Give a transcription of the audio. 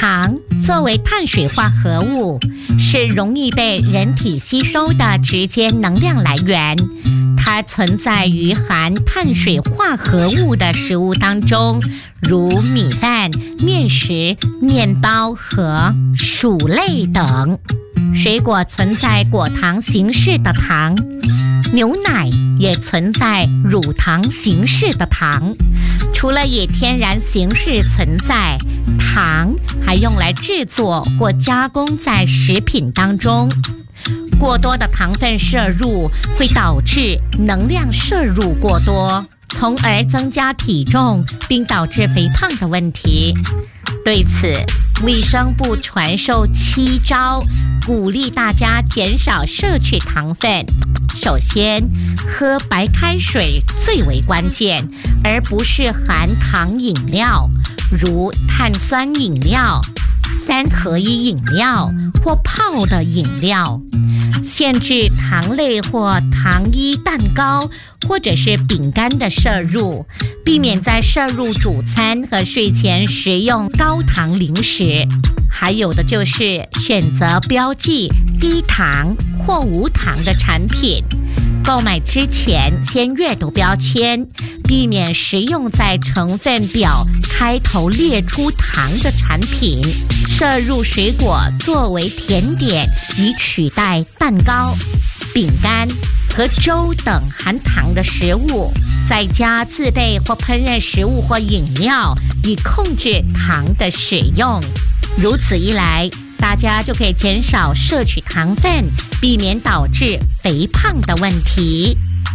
糖作为碳水化合物，是容易被人体吸收的直接能量来源。它存在于含碳水化合物的食物当中，如米饭、面食、面包和薯类等。水果存在果糖形式的糖，牛奶也存在乳糖形式的糖。除了以天然形式存在，糖还用来制作或加工在食品当中。过多的糖分摄入会导致能量摄入过多，从而增加体重并导致肥胖的问题。对此，卫生部传授7招，鼓励大家减少摄取糖分。首先，喝白开水最为关键，而不是含糖饮料，如碳酸饮料、3合1饮料或泡的饮料。限制糖类或糖衣蛋糕或者是饼干的摄入，避免在摄入主餐和睡前食用高糖零食。还有的就是选择标记低糖或无糖的产品。购买之前先阅读标签，避免食用在成分表开头列出糖的产品。摄入水果作为甜点，以取代蛋糕、饼干和粥等含糖的食物。在家自备或烹饪食物或饮料，以控制糖的使用。如此一来，大家就可以减少摄取糖分，避免导致肥胖的问题。